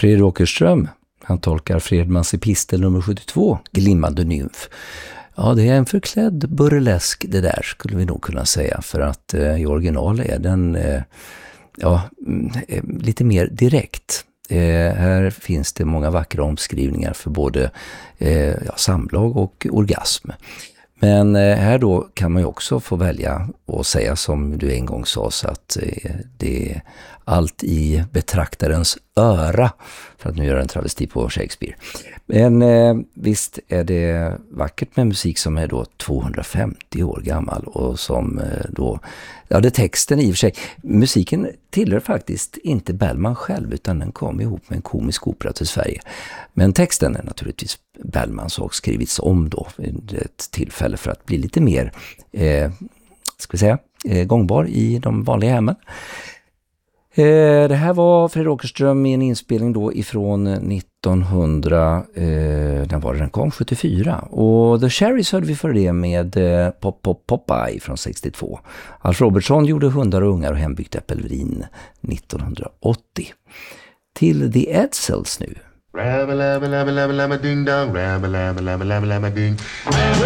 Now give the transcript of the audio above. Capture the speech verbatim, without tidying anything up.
Fredrik Åkerström, han tolkar Fredmans epistel nummer sjuttiotvå, Glimmande nymf. Ja, det är en förklädd burlesk det där, skulle vi nog kunna säga, för att eh, i original är den eh, ja, eh, lite mer direkt. Eh, här finns det många vackra omskrivningar för både eh, ja, samlag och orgasm. Men eh, här då kan man ju också få välja och säga som du en gång sa, så att eh, det är allt i betraktarens öra, för att nu göra en travesti på Shakespeare. Men eh, visst är det vackert med musik som är då tvåhundrafemtio år gammal och som eh, då, ja det är texten i och för sig, musiken tillhör faktiskt inte Bellman själv utan den kom ihop med en komisk opera till Sverige. Men texten är naturligtvis Bellmans och skrivits om då vid ett tillfälle för att bli lite mer, eh, ska vi säga, eh, gångbar i de vanliga hemmen. Eh, det här var Fredrik Åkerström i en inspelning då ifrån nittonhundra, eh, den var den kom sjuttiofyra, och The Cherries hörde vi för det med eh, Pop Pop Popeye från sextiotvå. Alf Robertson gjorde Hundar och ungar och hembyggt äppelvin nittonhundraåttio. Till The Edsels nu.